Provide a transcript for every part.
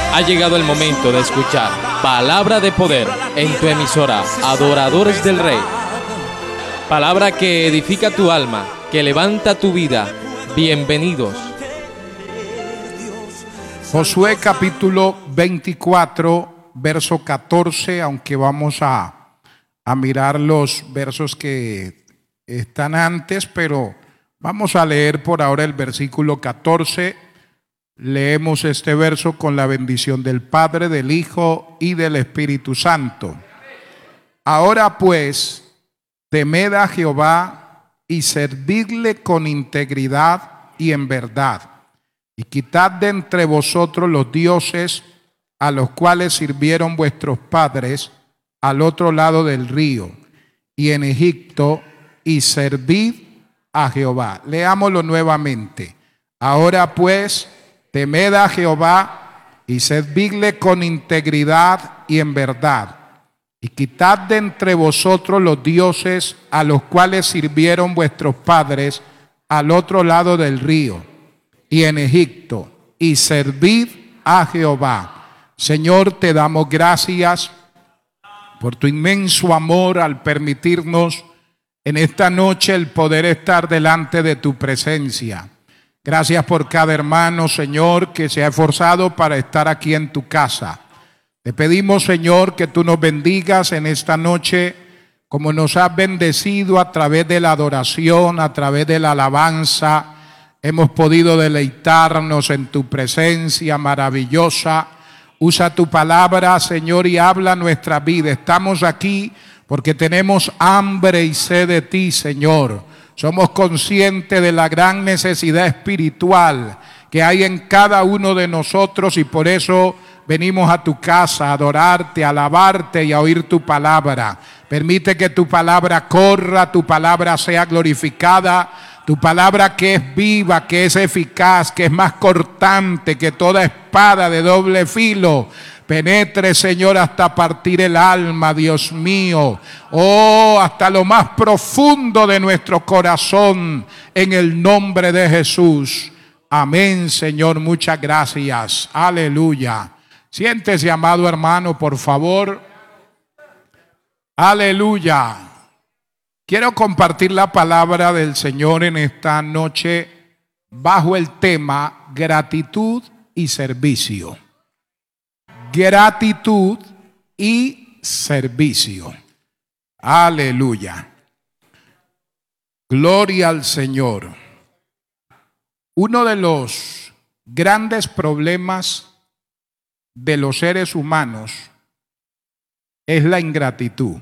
Ha llegado el momento de escuchar Palabra de Poder en tu emisora Adoradores del Rey. Palabra que edifica tu alma, que levanta tu vida. Bienvenidos. Josué capítulo 24, verso 14, aunque vamos a mirar los versos que están antes, pero vamos a leer por ahora el versículo 14. Leemos este verso con la bendición del Padre, del Hijo y del Espíritu Santo. Ahora pues, temed a Jehová y servidle con integridad y en verdad, y quitad de entre vosotros los dioses a los cuales sirvieron vuestros padres al otro lado del río y en Egipto, y servid a Jehová. Leámoslo nuevamente. Ahora pues, temed a Jehová y servidle con integridad y en verdad, y quitad de entre vosotros los dioses a los cuales sirvieron vuestros padres al otro lado del río y en Egipto, y servid a Jehová. Señor, te damos gracias por tu inmenso amor al permitirnos en esta noche el poder estar delante de tu presencia. Gracias por cada hermano, Señor, que se ha esforzado para estar aquí en tu casa. Te pedimos, Señor, que tú nos bendigas en esta noche, como nos has bendecido a través de la adoración, a través de la alabanza. Hemos podido deleitarnos en tu presencia maravillosa. Usa tu palabra, Señor, y habla nuestra vida. Estamos aquí porque tenemos hambre y sed de ti, Señor. Somos conscientes de la gran necesidad espiritual que hay en cada uno de nosotros, y por eso venimos a tu casa a adorarte, a alabarte y a oír tu palabra. Permite que tu palabra corra, tu palabra sea glorificada, tu palabra que es viva, que es eficaz, que es más cortante que toda espada de doble filo. Penetre, Señor, hasta partir el alma, Dios mío. Oh, hasta lo más profundo de nuestro corazón, en el nombre de Jesús. Amén, Señor. Muchas gracias. Aleluya. Siéntese, amado hermano, por favor. Aleluya. Quiero compartir la palabra del Señor en esta noche bajo el tema gratitud y servicio. Gratitud y servicio. Aleluya. Gloria al Señor. Uno de los grandes problemas de los seres humanos es la ingratitud.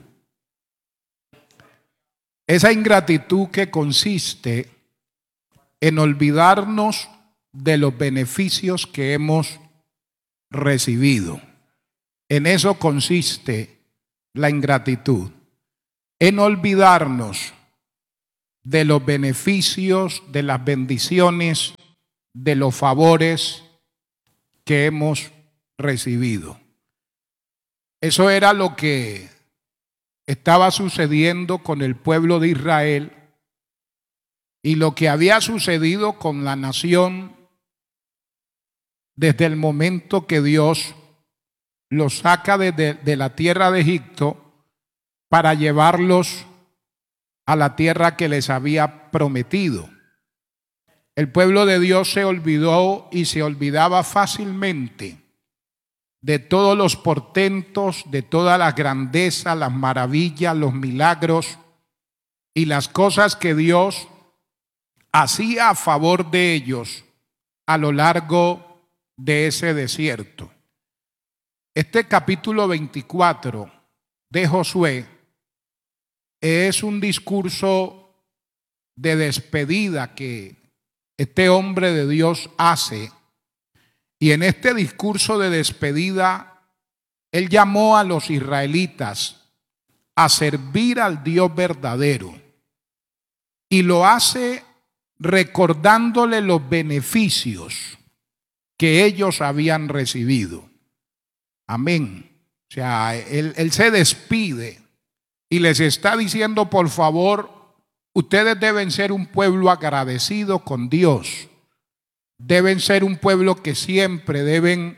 Esa ingratitud que consiste en olvidarnos de los beneficios que hemos recibido. En eso consiste la ingratitud, en olvidarnos de los beneficios, de las bendiciones, de los favores que hemos recibido. Eso era lo que estaba sucediendo con el pueblo de Israel y lo que había sucedido con la nación desde el momento que Dios los saca de la tierra de Egipto para llevarlos a la tierra que les había prometido. El pueblo de Dios se olvidó y se olvidaba fácilmente de todos los portentos, de todas las grandezas, las maravillas, los milagros y las cosas que Dios hacía a favor de ellos a lo largo de ese desierto. Este capítulo 24 de Josué es un discurso de despedida que este hombre de Dios hace, y en este discurso de despedida él llamó a los israelitas a servir al Dios verdadero, y lo hace recordándole los beneficios que ellos habían recibido. Amén. O sea, él se despide y les está diciendo, por favor, ustedes deben ser un pueblo agradecido con Dios. Deben ser un pueblo que siempre deben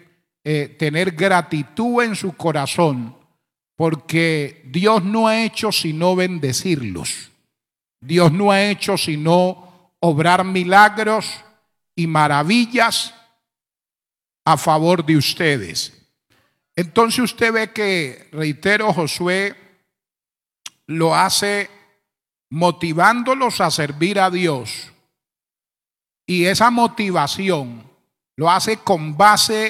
tener gratitud en su corazón, porque Dios no ha hecho sino bendecirlos. Dios no ha hecho sino obrar milagros y maravillas a favor de ustedes. Entonces usted ve que, reitero, Josué lo hace motivándolos a servir a Dios, y esa motivación lo hace con base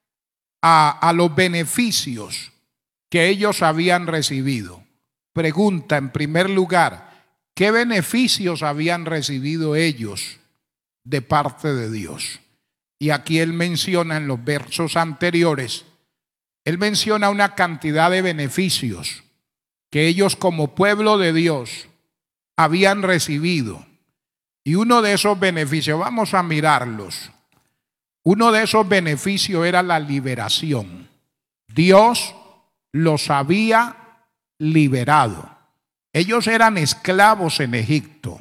a los beneficios que ellos habían recibido. Pregunta, en primer lugar, ¿qué beneficios habían recibido ellos de parte de Dios? Y aquí él menciona en los versos anteriores, él menciona una cantidad de beneficios que ellos como pueblo de Dios habían recibido. Y uno de esos beneficios, vamos a mirarlos. Uno de esos beneficios era la liberación. Dios los había liberado. Ellos eran esclavos en Egipto.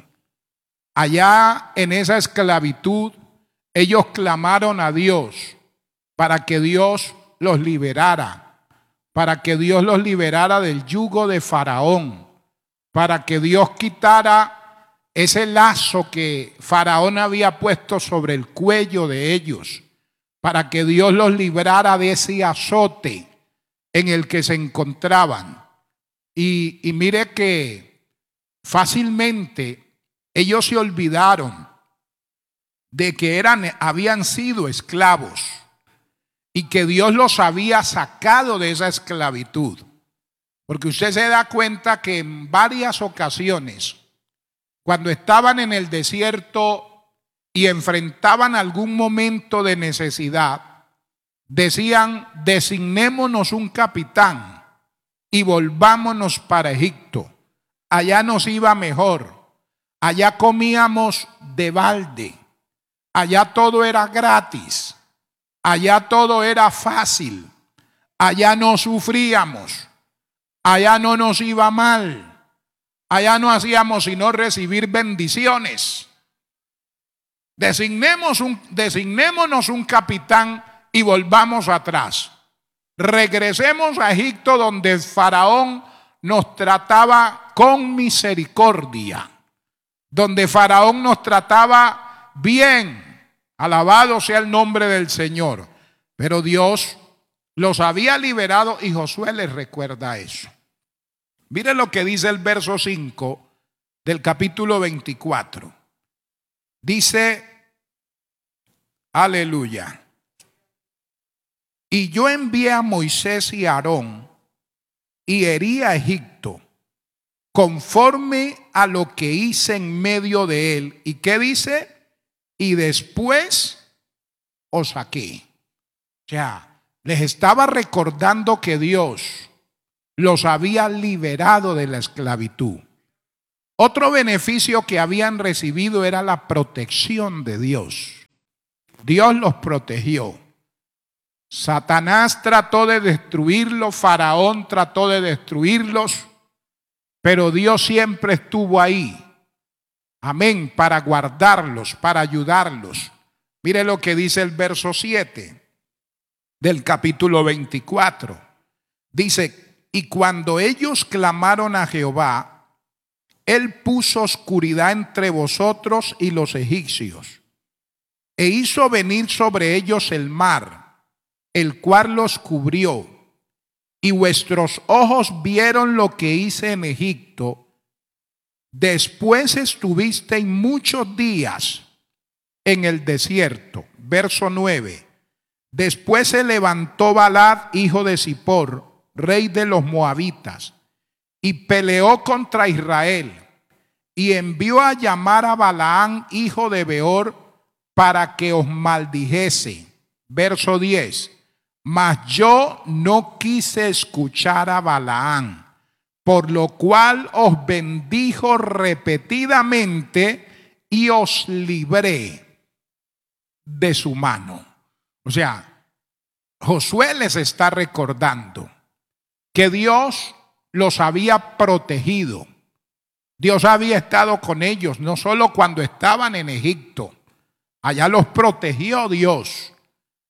Allá en esa esclavitud, ellos clamaron a Dios para que Dios los liberara, para que Dios los liberara del yugo de Faraón, para que Dios quitara ese lazo que Faraón había puesto sobre el cuello de ellos, para que Dios los librara de ese azote en el que se encontraban. Y mire que fácilmente ellos se olvidaron de que habían sido esclavos y que Dios los había sacado de esa esclavitud. Porque usted se da cuenta que en varias ocasiones, cuando estaban en el desierto y enfrentaban algún momento de necesidad, decían: designémonos un capitán y volvámonos para Egipto. Allá nos iba mejor, allá comíamos de balde, allá todo era gratis, allá todo era fácil, allá no sufríamos, allá no nos iba mal, allá no hacíamos sino recibir bendiciones. Designémonos un capitán y volvamos atrás. Regresemos a Egipto, donde el Faraón nos trataba con misericordia, donde Faraón nos trataba bien. Alabado sea el nombre del Señor. Pero Dios los había liberado y Josué les recuerda eso. Mire lo que dice el verso 5 del capítulo 24. Dice, aleluya: y yo envié a Moisés y a Aarón y herí a Egipto conforme a lo que hice en medio de él. ¿Y qué dice? Y después os saqué. O sea, les estaba recordando que Dios los había liberado de la esclavitud. Otro beneficio que habían recibido era la protección de Dios. Dios los protegió. Satanás trató de destruirlos, Faraón trató de destruirlos, pero Dios siempre estuvo ahí. Amén, para guardarlos, para ayudarlos. Mire lo que dice el verso 7 del capítulo 24. Dice: y cuando ellos clamaron a Jehová, Él puso oscuridad entre vosotros y los egipcios, e hizo venir sobre ellos el mar, el cual los cubrió, y vuestros ojos vieron lo que hice en Egipto. Después estuvisteis muchos días en el desierto. Verso 9. Después se levantó Balad, hijo de Zippor, rey de los moabitas, y peleó contra Israel, y envió a llamar a Balaán, hijo de Beor, para que os maldijese. Verso 10. Mas yo no quise escuchar a Balaán, por lo cual os bendijo repetidamente y os libré de su mano. O sea, Josué les está recordando que Dios los había protegido. Dios había estado con ellos, no solo cuando estaban en Egipto. Allá los protegió Dios.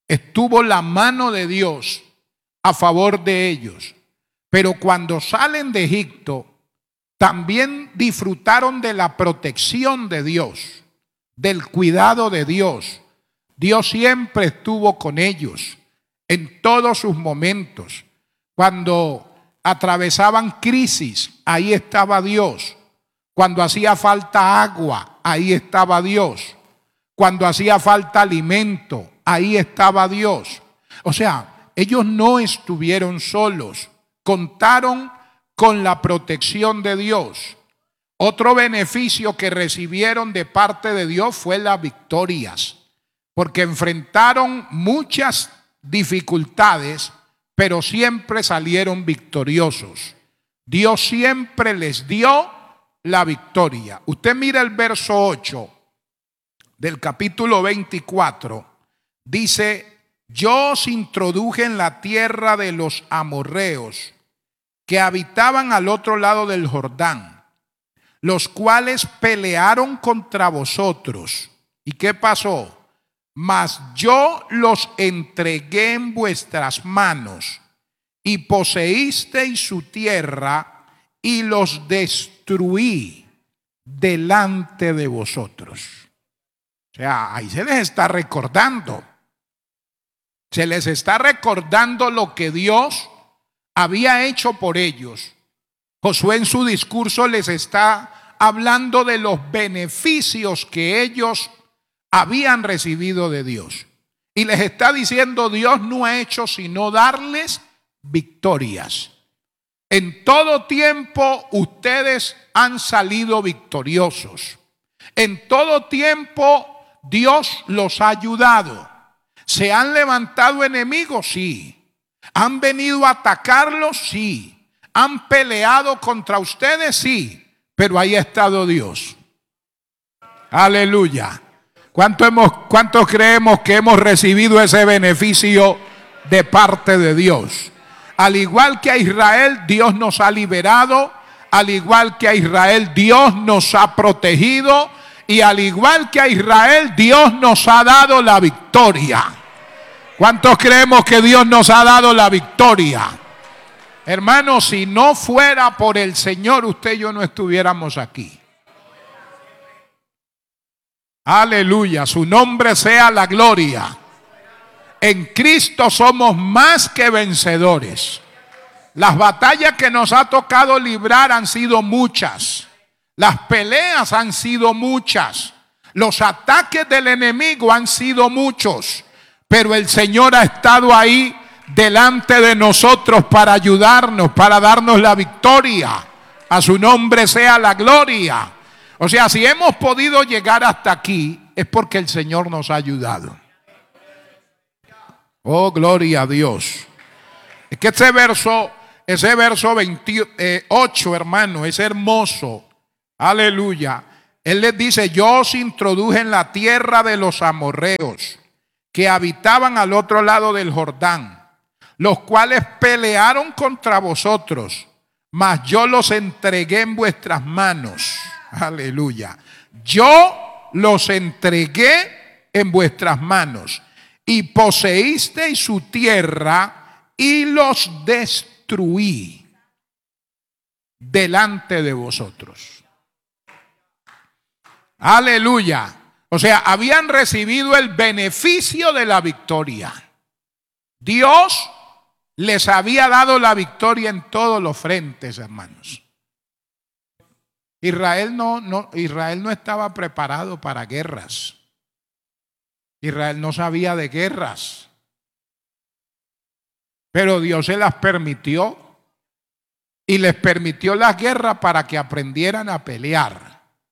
estuvo la mano de Dios a favor de ellos. Pero cuando salen de Egipto, también disfrutaron de la protección de Dios, del cuidado de Dios. Dios siempre estuvo con ellos en todos sus momentos. Cuando atravesaban crisis, ahí estaba Dios. Cuando hacía falta agua, ahí estaba Dios. Cuando hacía falta alimento, ahí estaba Dios. O sea, ellos no estuvieron solos, contaron con la protección de Dios. Otro beneficio que recibieron de parte de Dios fue las victorias, porque enfrentaron muchas dificultades, pero siempre salieron victoriosos. Dios siempre les dio la victoria. Usted mira el verso 8 del capítulo 24, dice: yo os introduje en la tierra de los amorreos, que habitaban al otro lado del Jordán, los cuales pelearon contra vosotros. ¿Y qué pasó? Mas yo los entregué en vuestras manos, y poseísteis su tierra, y los destruí delante de vosotros. O sea, ahí se les está recordando. Se les está recordando lo que Dios había hecho por ellos. Josué en su discurso les está hablando de los beneficios que ellos habían recibido de Dios. Y les está diciendo: Dios no ha hecho sino darles victorias. En todo tiempo ustedes han salido victoriosos. En todo tiempo Dios los ha ayudado. ¿Se han levantado enemigos? Sí. ¿Han venido a atacarlos? Sí. ¿Han peleado contra ustedes? Sí. Pero ahí ha estado Dios. Aleluya. ¿Cuántos creemos que hemos recibido ese beneficio de parte de Dios? Al igual que a Israel, Dios nos ha liberado. Al igual que a Israel, Dios nos ha protegido. Y al igual que a Israel, Dios nos ha dado la victoria. ¿Cuántos creemos que Dios nos ha dado la victoria? Hermanos, si no fuera por el Señor, usted y yo no estuviéramos aquí. Aleluya, su nombre sea la gloria. En Cristo somos más que vencedores. Las batallas que nos ha tocado librar han sido muchas. Las peleas han sido muchas. Los ataques del enemigo han sido muchos. Pero el Señor ha estado ahí delante de nosotros para ayudarnos, para darnos la victoria. A su nombre sea la gloria. O sea, si hemos podido llegar hasta aquí, es porque el Señor nos ha ayudado. Oh, gloria a Dios. Es que ese verso 28, hermano, es hermoso. Aleluya. Él les dice: yo os introduje en la tierra de los amorreos, que habitaban al otro lado del Jordán, los cuales pelearon contra vosotros, mas yo los entregué en vuestras manos. Aleluya. Yo los entregué en vuestras manos, y poseísteis su tierra, y los destruí delante de vosotros. Aleluya. O sea, habían recibido el beneficio de la victoria. Dios les había dado la victoria en todos los frentes, hermanos. Israel no estaba preparado para guerras. Israel no sabía de guerras. Pero Dios se las permitió. Y les permitió las guerras para que aprendieran a pelear.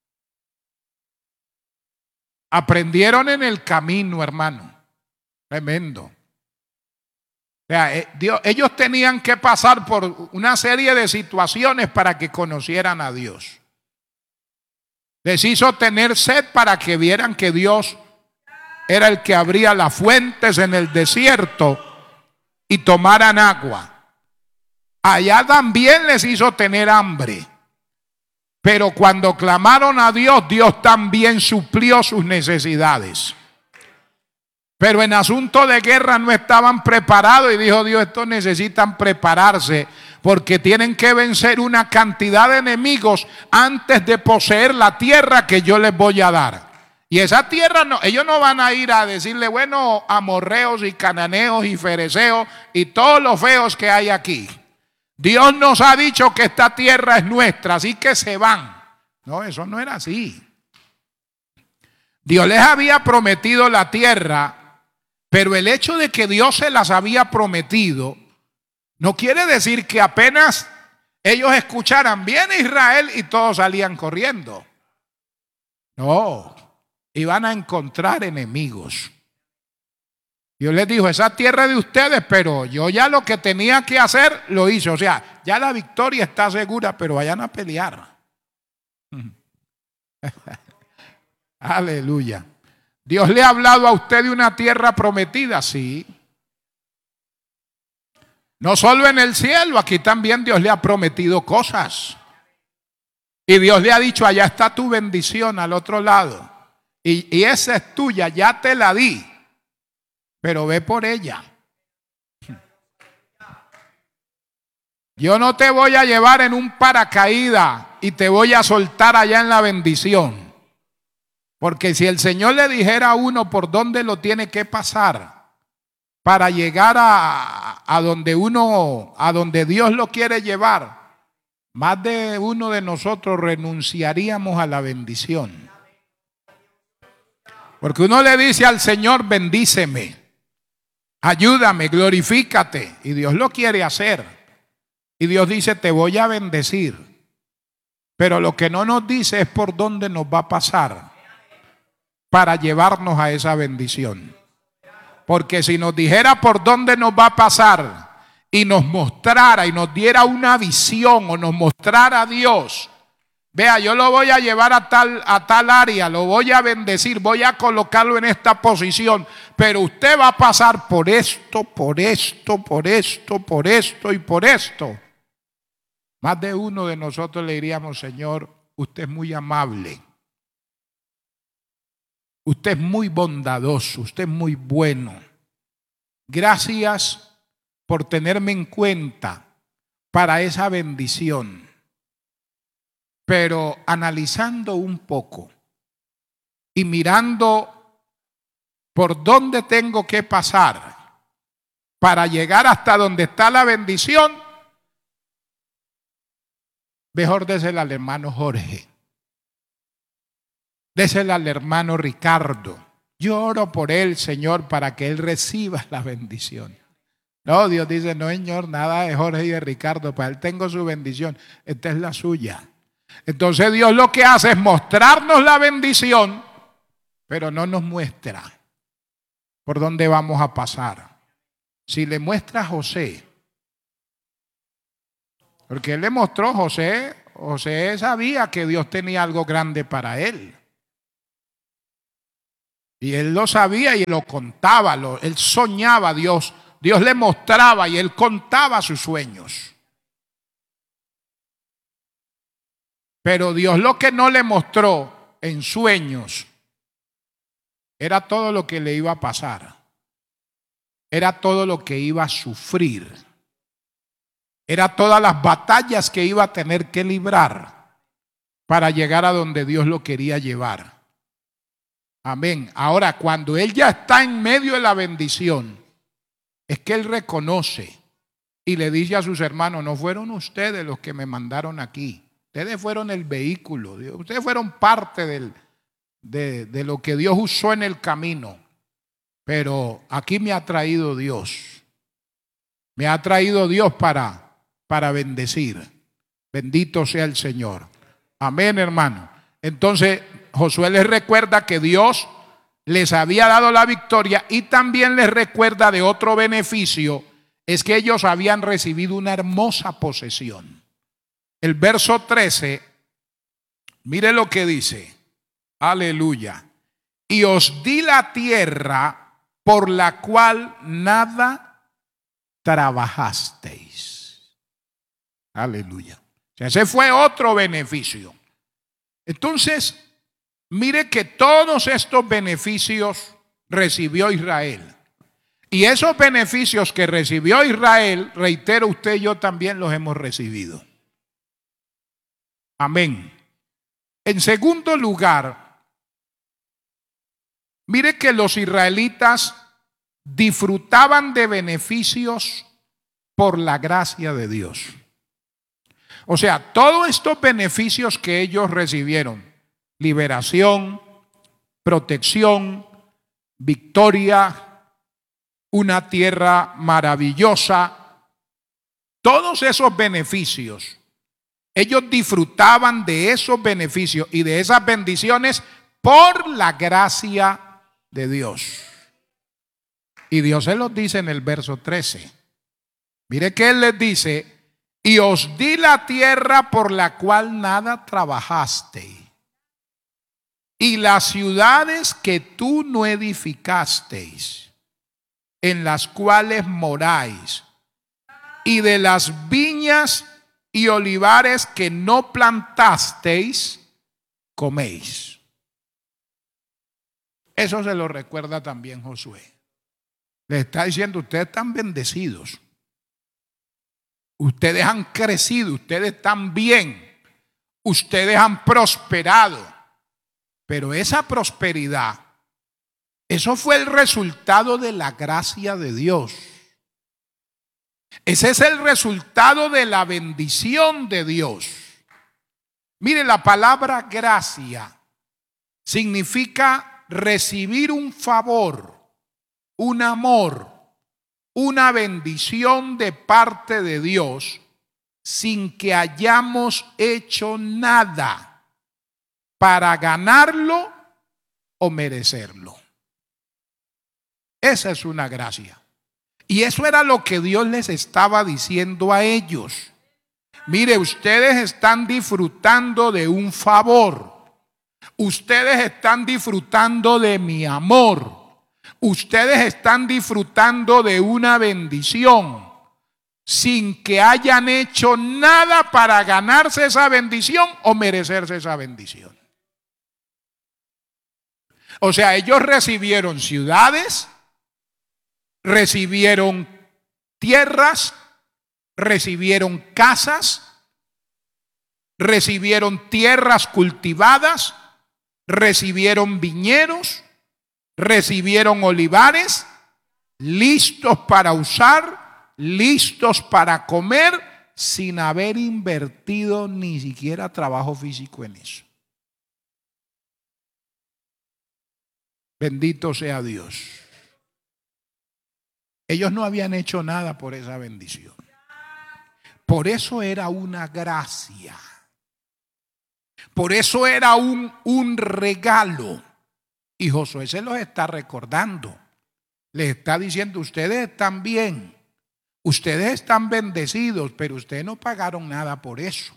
Aprendieron en el camino, hermano. Tremendo. O sea, ellos tenían que pasar por una serie de situaciones para que conocieran a Dios. Les hizo tener sed para que vieran que Dios era el que abría las fuentes en el desierto y tomaran agua. Allá también les hizo tener hambre. Pero cuando clamaron a Dios, Dios también suplió sus necesidades. Pero en asunto de guerra no estaban preparados y dijo Dios, estos necesitan prepararse porque tienen que vencer una cantidad de enemigos antes de poseer la tierra que yo les voy a dar. Y esa tierra, no, ellos no van a ir a decirle, bueno, amorreos y cananeos y fereceos y todos los feos que hay aquí. Dios nos ha dicho que esta tierra es nuestra, así que se van. No, eso no era así. Dios les había prometido la tierra. Pero el hecho de que Dios se las había prometido no quiere decir que apenas ellos escucharan viene Israel y todos salían corriendo. No, iban a encontrar enemigos. Dios les dijo, esa tierra es de ustedes, pero yo ya lo que tenía que hacer lo hice. O sea, ya la victoria está segura, pero vayan a pelear. Aleluya. ¿Dios le ha hablado a usted de una tierra prometida? Sí. No solo en el cielo, aquí también Dios le ha prometido cosas. Y Dios le ha dicho, allá está tu bendición al otro lado. Y esa es tuya, ya te la di. Pero ve por ella. Yo no te voy a llevar en un paracaídas y te voy a soltar allá en la bendición. Porque si el Señor le dijera a uno por dónde lo tiene que pasar para llegar a donde Dios lo quiere llevar, más de uno de nosotros renunciaríamos a la bendición. Porque uno le dice al Señor, bendíceme, ayúdame, glorifícate. Y Dios lo quiere hacer. Y Dios dice, te voy a bendecir. Pero lo que no nos dice es por dónde nos va a pasar para llevarnos a esa bendición. Porque si nos dijera por dónde nos va a pasar y nos mostrara y nos diera una visión o nos mostrara a Dios, vea, yo lo voy a llevar a tal área, lo voy a bendecir, voy a colocarlo en esta posición, pero usted va a pasar por esto, por esto, por esto, por esto y por esto. Más de uno de nosotros le diríamos, Señor, usted es muy amable. Usted es muy bondadoso, usted es muy bueno. Gracias por tenerme en cuenta para esa bendición. Pero analizando un poco y mirando por dónde tengo que pasar para llegar hasta donde está la bendición, mejor désela al hermano Jorge. Désela al hermano Ricardo. Yo oro por él, Señor, para que él reciba la bendición. No, Dios dice, no, Señor, nada de Jorge y de Ricardo. Para él tengo su bendición. Esta es la suya. Entonces Dios lo que hace es mostrarnos la bendición, pero no nos muestra por dónde vamos a pasar. Si le muestra a José, porque él le mostró a José sabía que Dios tenía algo grande para él. Y él lo sabía y lo contaba, él soñaba a Dios. Dios le mostraba y él contaba sus sueños. Pero Dios lo que no le mostró en sueños era todo lo que le iba a pasar. Era todo lo que iba a sufrir. Era todas las batallas que iba a tener que librar para llegar a donde Dios lo quería llevar. Amén. Ahora, cuando él ya está en medio de la bendición, es que él reconoce y le dice a sus hermanos, no fueron ustedes los que me mandaron aquí. Ustedes fueron el vehículo. Ustedes fueron parte de lo que Dios usó en el camino. Pero aquí me ha traído Dios. Me ha traído Dios para bendecir. Bendito sea el Señor. Amén, hermano. Entonces, Josué les recuerda que Dios les había dado la victoria y también les recuerda de otro beneficio, es que ellos habían recibido una hermosa posesión. El verso 13, mire lo que dice, aleluya, y os di la tierra por la cual nada trabajasteis. Aleluya. O sea, ese fue otro beneficio. Entonces, mire que todos estos beneficios recibió Israel. Y esos beneficios que recibió Israel, reitero, usted y yo también los hemos recibido. Amén. En segundo lugar, mire que los israelitas disfrutaban de beneficios por la gracia de Dios. O sea, todos estos beneficios que ellos recibieron, liberación, protección, victoria, una tierra maravillosa, todos esos beneficios, ellos disfrutaban de esos beneficios y de esas bendiciones por la gracia de Dios. Y Dios se los dice en el verso 13. Mire que Él les dice: y os di la tierra por la cual nada trabajasteis, y las ciudades que tú no edificasteis, en las cuales moráis, y de las viñas y olivares que no plantasteis, coméis. Eso se lo recuerda también Josué. Le está diciendo: ustedes están bendecidos, ustedes han crecido, ustedes están bien, ustedes han prosperado. Pero esa prosperidad, eso fue el resultado de la gracia de Dios. Ese es el resultado de la bendición de Dios. Mire, la palabra gracia significa recibir un favor, un amor, una bendición de parte de Dios sin que hayamos hecho nada para ganarlo o merecerlo. Esa es una gracia. Y eso era lo que Dios les estaba diciendo a ellos. Mire, ustedes están disfrutando de un favor. Ustedes están disfrutando de mi amor. Ustedes están disfrutando de una bendición sin que hayan hecho nada para ganarse esa bendición o merecerse esa bendición. O sea, ellos recibieron ciudades, recibieron tierras, recibieron casas, recibieron tierras cultivadas, recibieron viñedos, recibieron olivares, listos para usar, listos para comer, sin haber invertido ni siquiera trabajo físico en eso. Bendito sea Dios. Ellos no habían hecho nada por esa bendición. Por eso era una gracia. Por eso era un regalo. Y Josué se los está recordando. Les está diciendo: ustedes están bien, ustedes están bendecidos, pero ustedes no pagaron nada por eso.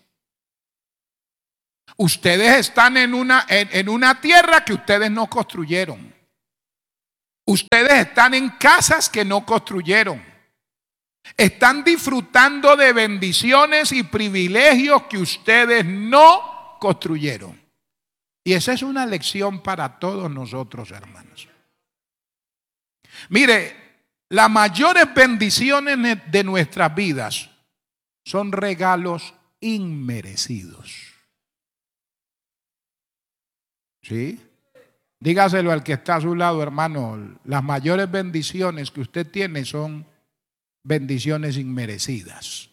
Ustedes están en una tierra que ustedes no construyeron. Ustedes están en casas que no construyeron. Están disfrutando de bendiciones y privilegios que ustedes no construyeron. Y esa es una lección para todos nosotros, hermanos. Mire, las mayores bendiciones de nuestras vidas son regalos inmerecidos. ¿Sí? Dígaselo al que está a su lado, hermano. Las mayores bendiciones que usted tiene son bendiciones inmerecidas.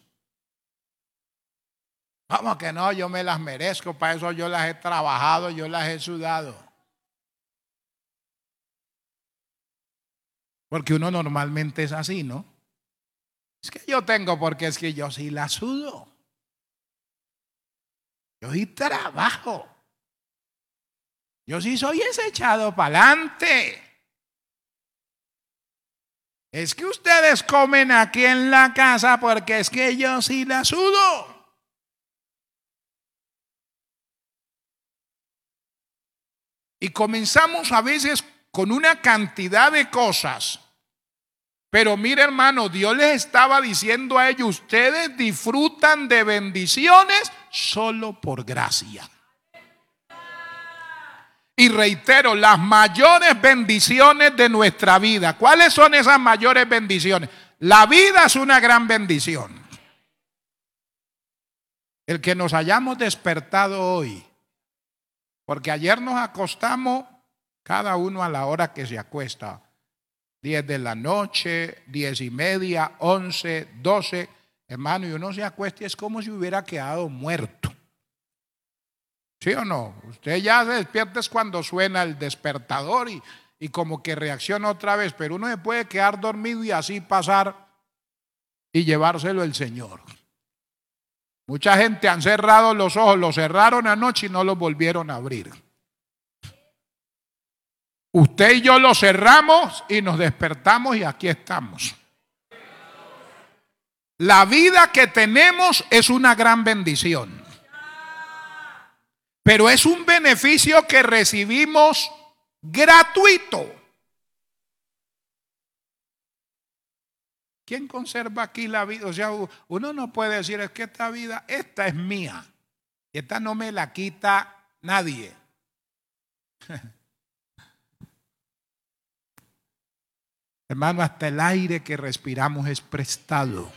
¿Cómo que no? Yo me las merezco, para eso yo las he trabajado, yo las he sudado. Porque uno normalmente es así, ¿no? Es que yo tengo, porque es que yo sí las sudo. Yo sí trabajo. Yo sí soy ese echado para adelante. Es que ustedes comen aquí en la casa porque es que yo sí la sudo. Y comenzamos a veces con una cantidad de cosas. Pero mire, hermano, Dios les estaba diciendo a ellos: ustedes disfrutan de bendiciones solo por gracia. Y reitero, las mayores bendiciones de nuestra vida. ¿Cuáles son esas mayores bendiciones? La vida es una gran bendición. El que nos hayamos despertado hoy, porque ayer nos acostamos cada uno a la hora que se acuesta, 10 de la noche, 10:30, 11, 12, hermano, y uno se acuesta y es como si hubiera quedado muerto. ¿Sí o no? Usted ya se despierta es cuando suena el despertador y como que reacciona otra vez, pero uno se puede quedar dormido y así pasar y llevárselo el Señor. Mucha gente han cerrado los ojos, los cerraron anoche y no los volvieron a abrir. Usted y yo los cerramos y nos despertamos y aquí estamos. La vida que tenemos es una gran bendición, pero es un beneficio que recibimos gratuito. ¿Quién conserva aquí la vida? O sea, uno no puede decir, es que esta vida, esta es mía. Y esta no me la quita nadie. Hermano, hasta el aire que respiramos es prestado.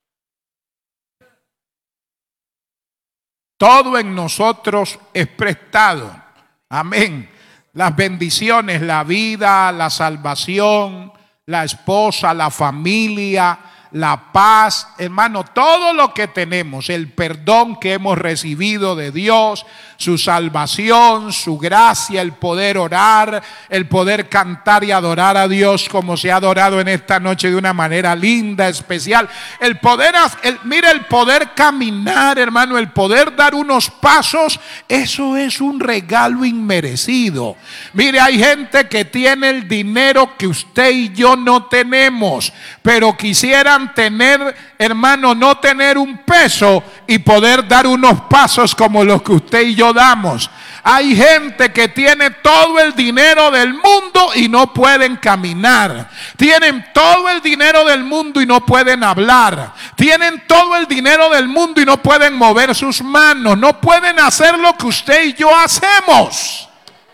Todo en nosotros es prestado. Amén. Las bendiciones, la vida, la salvación, la esposa, la familia, la paz, hermano, todo lo que tenemos, el perdón que hemos recibido de Dios, su salvación, su gracia, el poder orar, el poder cantar y adorar a Dios como se ha adorado en esta noche de una manera linda, especial. El poder, mire, el poder caminar, hermano, el poder dar unos pasos, eso es un regalo inmerecido. Mire, hay gente que tiene el dinero que usted y yo no tenemos, pero quisieran tener, hermano, no tener un peso y poder dar unos pasos como los que usted y yo damos. Hay gente que tiene todo el dinero del mundo y no pueden caminar. Tienen todo el dinero del mundo y no pueden hablar. Tienen todo el dinero del mundo y no pueden mover sus manos. No pueden hacer lo que usted y yo hacemos.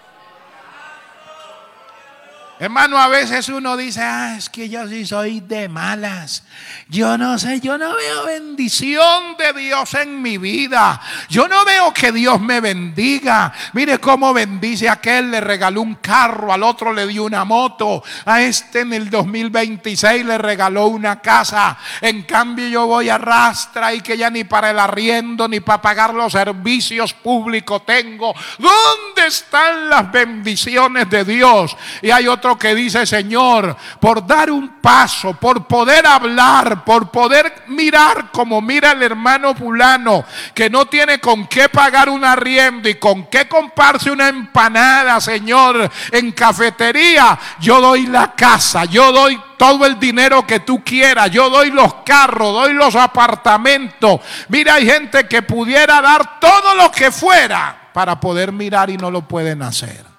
Hermano, a veces uno dice, es que yo sí soy de malas. Yo no sé, yo no veo bendición de Dios en mi vida. Yo no veo que Dios me bendiga. Mire cómo bendice a aquel, le regaló un carro, al otro le dio una moto, a este en el 2026 le regaló una casa. En cambio yo voy a rastra y que ya ni para el arriendo ni para pagar los servicios públicos tengo. ¿Dónde están las bendiciones de Dios? Y hay otro que dice, Señor, por dar un paso, por poder hablar, por poder mirar como mira el hermano fulano, que no tiene con qué pagar un arriendo y con qué comprarse una empanada, Señor, en cafetería, yo doy la casa, yo doy todo el dinero que tú quieras, yo doy los carros, doy los apartamentos. Mira, hay gente que pudiera dar todo lo que fuera para poder mirar y no lo pueden hacer.